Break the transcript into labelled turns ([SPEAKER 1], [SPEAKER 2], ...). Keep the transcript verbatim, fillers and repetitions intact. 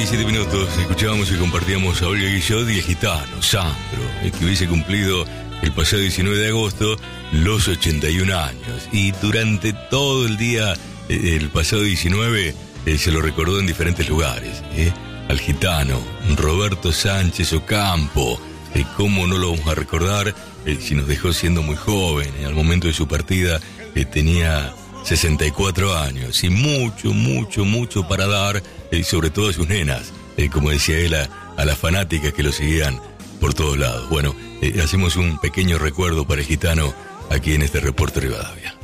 [SPEAKER 1] veintisiete minutos. Escuchábamos y compartíamos a Olga Guillot y el gitano, Sandro, el que hubiese cumplido el pasado diecinueve de agosto los ochenta y un años. Y durante todo el día, eh, el pasado diecinueve, eh, se lo recordó en diferentes lugares. Eh, al gitano, Roberto Sánchez Ocampo. Eh, ¿Cómo no lo vamos a recordar eh, si nos dejó siendo muy joven? Eh, al momento de su partida eh, tenía sesenta y cuatro años y mucho, mucho, mucho para dar, eh, sobre todo a sus nenas, eh, como decía él, a, a las fanáticas que lo seguían por todos lados. Bueno, eh, hacemos un pequeño recuerdo para el gitano aquí en este Reporte Rivadavia.